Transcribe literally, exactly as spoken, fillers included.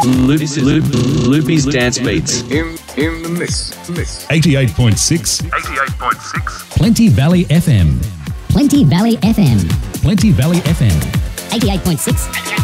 Loop, Loop, Loopy's Dance Beats. In in the mix. mix. eighty-eight point six. eighty-eight point six. Plenty Valley F M. Plenty Valley F M. Plenty Valley F M. eighty-eight point six.